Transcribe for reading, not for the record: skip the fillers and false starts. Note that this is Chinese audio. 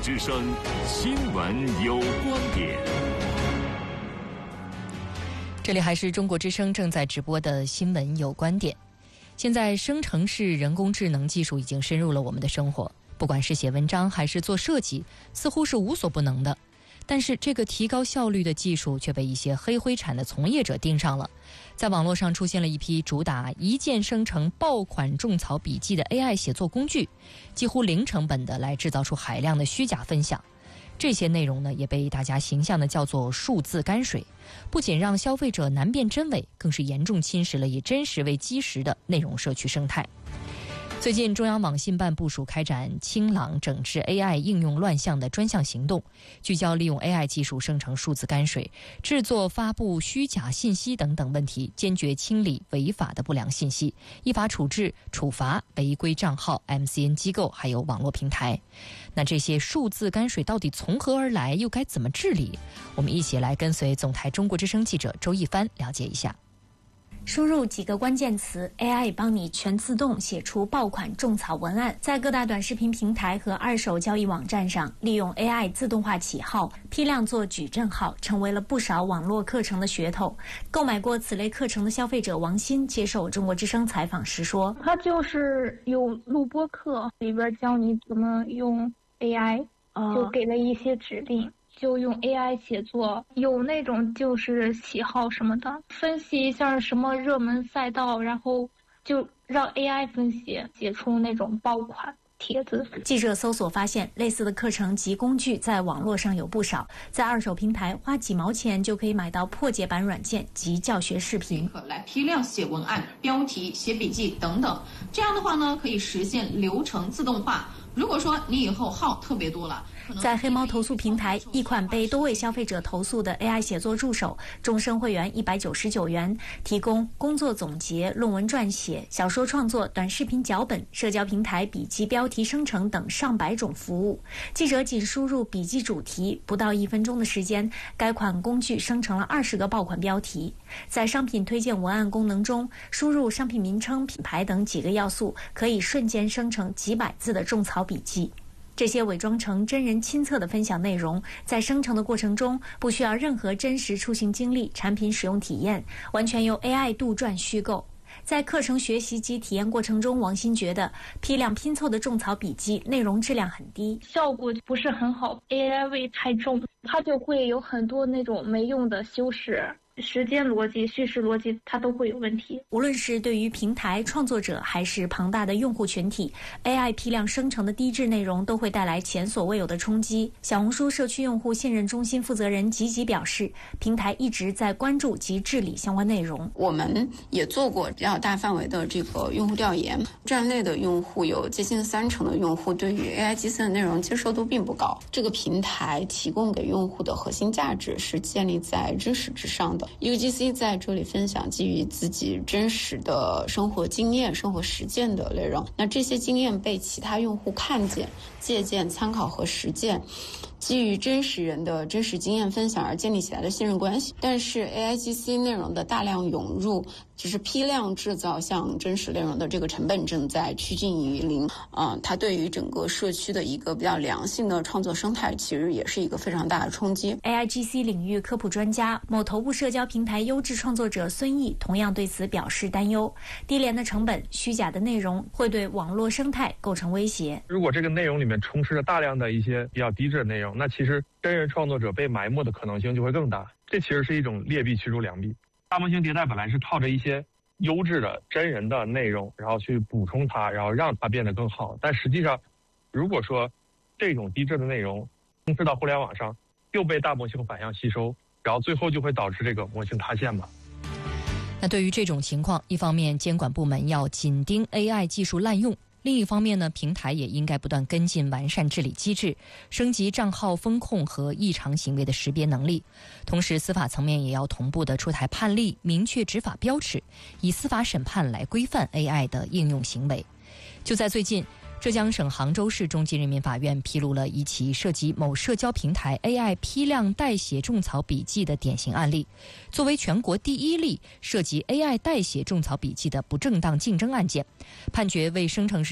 之声新闻有观点。 这里还是中国之声正在直播的新闻有观点。现在生成式人工智能技术已经深入了我们的生活，不管是写文章还是做设计，似乎是无所不能的。但是这个提高效率的技术却被一些黑灰产的从业者盯上了。在网络上出现了一批主打一键生成爆款种草笔记的 AI 写作工具，几乎零成本的来制造出海量的虚假分享。这些内容呢，也被大家形象的叫做数字泔水，不仅让消费者难辨真伪，更是严重侵蚀了以真实为基石的内容社区生态。最近，中央网信办部署开展清朗整治 AI 应用乱象的专项行动，聚焦利用 AI 技术生成数字泔水、制作、发布虚假信息等等问题，坚决清理违法的不良信息，依法处置、处罚违规账号、MCN 机构还有网络平台。那这些数字泔水到底从何而来，又该怎么治理？我们一起来跟随总台中国之声记者周一帆了解一下。 输入几个关键词 ，AI 帮你全自动写出爆款种草文案。在各大短视频平台和二手交易网站上，利用 AI 自动化起号、批量做矩阵号，成为了不少网络课程的噱头。购买过此类课程的消费者王鑫接受中国之声采访时说：“ 它就是有录播课，里边教你怎么用 AI，就给了一些指令。”就用 AI 写作，有那种就是喜好什么的，分析一下什么热门赛道，然后就让 AI 分析，写出那种爆款帖子。 记者搜索发现，类似的课程及工具在网络上有不少，在二手平台花几毛钱就可以买到破解版软件及教学视频， 来批量写文案、标题、写笔记等等。这样的话呢，可以实现流程自动化。如果说你以后号特别多了， 在黑猫投诉平台，一款被多位消费者投诉的 AI 写作助手，终身会员199元，提供工作总结、论文撰写、小说创作、短视频脚本、社交平台笔记标题生成等上百种服务。记者仅输入笔记主题，不到1分钟的时间，该款工具生成了20个爆款标题。在商品推荐文案功能中，输入商品名称、品牌等几个要素，可以瞬间生成几百字的种草笔记。这些伪装成真人亲测的分享内容，在生成的过程中不需要任何真实出行经历、产品使用体验，完全由 AI 杜撰虚构。在课程学习及体验过程中，王鑫觉得批量拼凑的种草笔记内容质量很低， 效果不是很好 ，AI 味太重，它就会有很多那种没用的修饰。时间逻辑、叙事逻辑，它都会有问题。 无论是对于平台创作者，还是庞大的用户群体 ，AI 批量生成的低质内容都会带来前所未有的冲击。小红书社区用户信任中心负责人吉吉表示，平台一直在关注及治理相关内容。 我们也做过比较大范围的这个用户调研，站内的用户有接近30%的用户对于 AI 基森的内容接受度并不高。这个平台提供给用户的核心价值是建立在知识之上的。UGC 在这里分享基于自己真实的生活经验、生活实践的内容，那这些经验被其他用户看见、借鉴、参考和实践，基于真实人的真实经验分享而建立起来的信任关系。但是 AIGC 内容的大量涌入，就是批量制造像真实内容的这个成本正在趋近于零。它对于整个社区的一个比较良性的创作生态，其实也是一个非常大的冲击。 AIGC 领域科普专家、某头部社交平台优质创作者孙毅同样对此表示担忧。低廉的成本、虚假的内容会对网络生态构成威胁。 如果这个内容里面充斥着大量的一些比较低质的内容，那其实真人创作者被埋没的可能性就会更大。这其实是一种劣币驱逐良币。大模型迭代本来是靠着一些优质的真人的内容，然后去补充它，然后让它变得更好。但实际上，如果说这种低质的内容充斥到互联网上，又被大模型反向吸收，然后最后就会导致这个模型塌陷吧。 那对于这种情况，一方面监管部门要紧盯 AI 技术滥用，另一方面呢，平台也应该不断跟进完善治理机制，升级账号风控和异常行为的识别能力。同时，司法层面也要同步的出台判例，明确执法标尺，以司法审判来规范 AI 的应用行为。就在最近，浙江省杭州市中级人民法院披露了一起涉及某社交平台 AI 批量代写种草笔记的典型案例，作为全国第一例涉及 AI 代写种草笔记的不正当竞争案件，判决为生成式